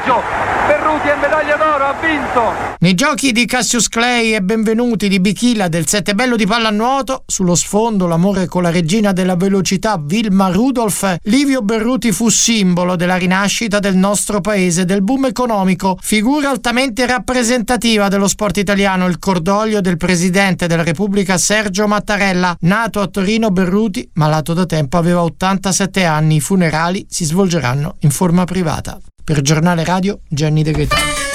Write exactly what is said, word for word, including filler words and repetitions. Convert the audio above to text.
vantaggio. Berruti è medaglia d'oro, ha vinto. Nei giochi di Cassius Clay e benvenuti di Bichila del Settebello di pallanuoto, sullo sfondo l'amore con la regina della velocità Vilma Rudolph, Livio Berruti fu simbolo della rinascita del nostro paese, del boom economico, figura altamente rappresentativa dello sport italiano, il cordoglio del presidente della Repubblica Sergio Mattarella. Nato a Torino, Berruti, malato da tempo, aveva ottantasette anni. I funerali si svolgeranno in forma privata. Per Giornale Radio, Gianni De Gaetano.